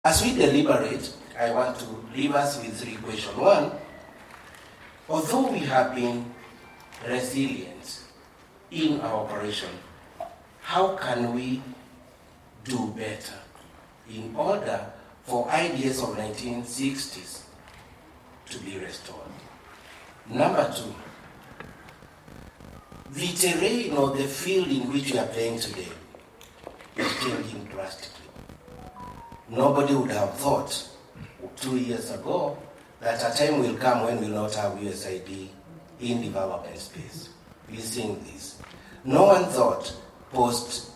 As we deliberate, I want to leave us with three questions. One, although we have been resilient in our operation, how can we do better in order for ideas of 1960s to be restored? Number two, the terrain or the field in which we are playing today is changing drastically. Nobody would have thought 2 years ago that a time will come when we will not have USAID in development space. We're seeing this. No one thought post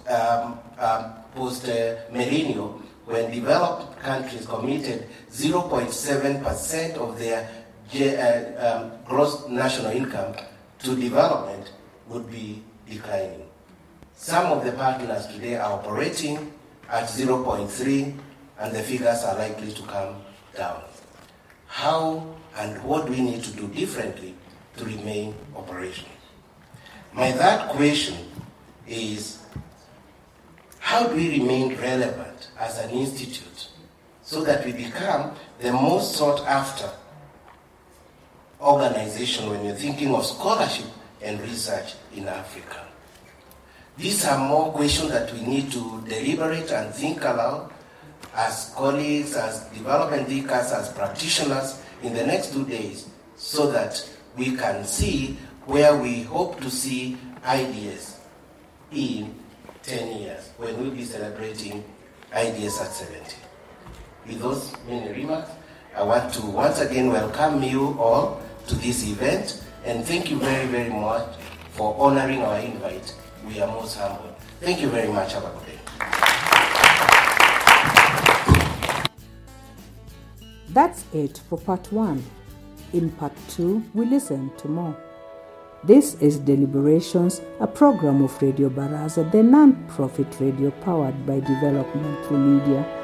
Mourinho, when developed countries committed 0.7% of their gross national income to development, would be declining. Some of the partners today are operating at 0.3, and the figures are likely to come down. How and what do we need to do differently to remain operational? My third question is, how do we remain relevant as an institute so that we become the most sought after organization when you're thinking of scholarship and research in Africa? These are more questions that we need to deliberate and think aloud as colleagues, as development thinkers, as practitioners in the next 2 days, so that we can see where we hope to see ideas in 10 years, when we'll be celebrating ideas at 70. With those many remarks, I want to once again welcome you all to this event, and thank you very, very much for honoring our invite. We are most humbled. Thank you very much. Have a good day. That's it for part 1. In part 2, we listen to more. This is Deliberations, a program of Radio Baraza, the non-profit radio powered by Developmental Media.